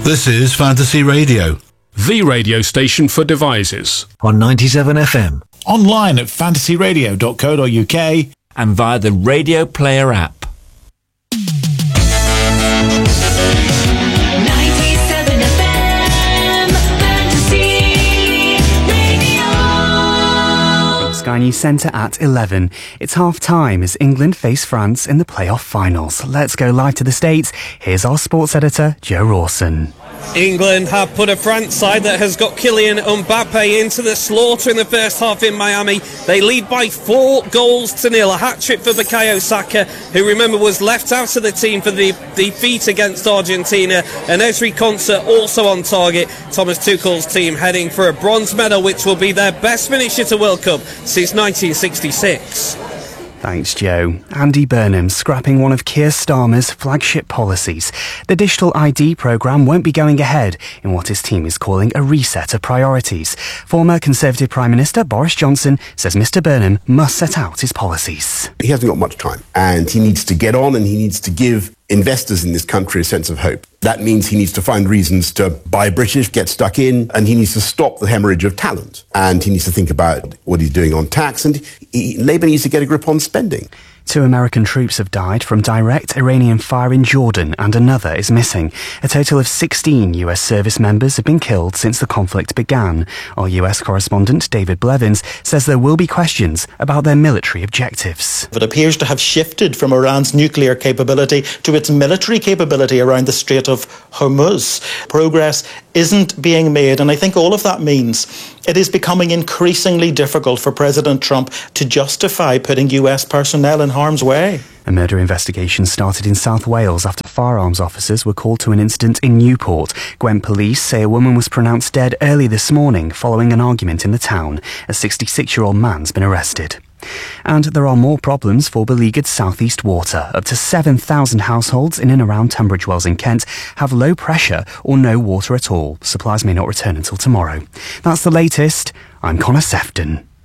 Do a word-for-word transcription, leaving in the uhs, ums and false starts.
This is Fantasy Radio, the radio station for devices. On ninety-seven F M. Online at fantasy radio dot co dot uk and via the Radio Player app. ninety-seven F M, Fantasy Radio. Sky News Centre at eleven. It's half-time as England face France in the playoff finals. Let's go live to the States. Here's our sports editor, Joe Rawson. England have put a France side that has got Kylian Mbappe into the slaughter in the first half in Miami. They lead by four goals to nil. A hat-trick for Bukayo Saka, who, remember, was left out of the team for the defeat against Argentina. And Ezri Konsa also on target. Thomas Tuchel's team heading for a bronze medal, which will be their best finish at a World Cup since nineteen sixty-six. Thanks, Joe. Andy Burnham scrapping one of Keir Starmer's flagship policies. The digital I D programme won't be going ahead in what his team is calling a reset of priorities. Former Conservative Prime Minister Boris Johnson says Mr Burnham must set out his policies. He hasn't got much time, and he needs to get on and he needs to give investors in this country a sense of hope. That means he needs to find reasons to buy British, get stuck in, and he needs to stop the hemorrhage of talent. And he needs to think about what he's doing on tax, and he, Labour needs to get a grip on spending. Two American troops have died from direct Iranian fire in Jordan, and another is missing. A total of sixteen U S service members have been killed since the conflict began. Our U S correspondent David Blevins says there will be questions about their military objectives. It appears to have shifted from Iran's nuclear capability to its military capability around the Strait of Hormuz. Progress isn't being made, and I think all of that means it is becoming increasingly difficult for President Trump to justify putting U S personnel in harm's way. A murder investigation started in South Wales after firearms officers were called to an incident in Newport. Gwent police say a woman was pronounced dead early this morning following an argument in the town. A sixty-six-year-old man's been arrested. And there are more problems for beleaguered South East Water. Up to seven thousand households in and around Tunbridge Wells in Kent have low pressure or no water at all. Supplies may not return until tomorrow. That's the latest. I'm Connor Sefton.